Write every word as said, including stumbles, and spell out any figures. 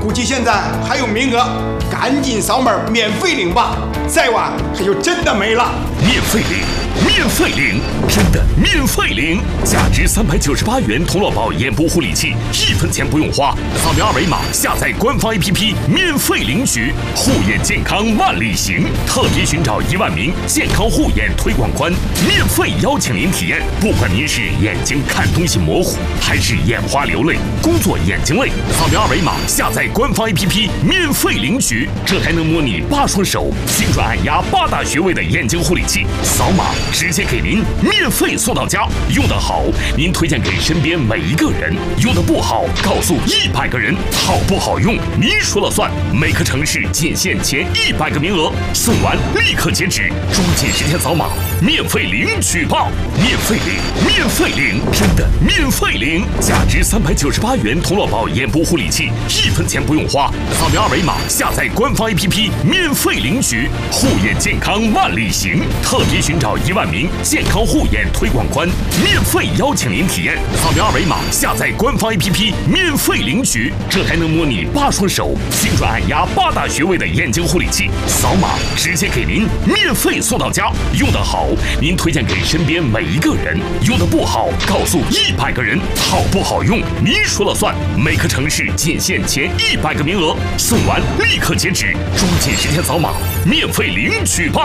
估计现在还有名额，赶紧上门免费领吧，再晚可就真的没了。 免费领，免费领，真的免费领！价值三百九十八元童乐宝眼部护理器，一分钱不用花，扫描二维码下载官方 A P P 免费领取，护眼健康万里行，特别寻找一万名健康护眼推广官，免费邀请您体验。不管您是眼睛看东西模糊，还是眼花流泪、工作眼睛累，扫描二维码下载官方 A P P 免费领取，这还能模拟八双手、精准按压八大穴位的眼睛护理器，扫码直接给您免费送到家。用得好，您推荐给身边每一个人；用得不好，告诉一百个人。好不好用，您说了算。每个城市仅限前一百个名额，送完立刻截止，抓紧时间扫码，免费领取吧！免费领，免费领，真的免费领！价值三百九十八元童乐宝眼部护理器，一分钱不用花，扫描二维码下载官方 A P P 免费领取，护眼健康万里行，特别寻找一万名健康护眼推广官，免费邀请您体验。扫描二维码下载官方 A P P 免费领取，这还能模拟八双手、精准按压八大穴位的眼睛护理器，扫码直接给您免费送到家。用得好，您推荐给身边每一个人；用得不好，告诉一百个人。好不好用，您说了算。每个城市仅限前一百个名额，送完立刻截止，抓紧时间扫码，免费领取吧！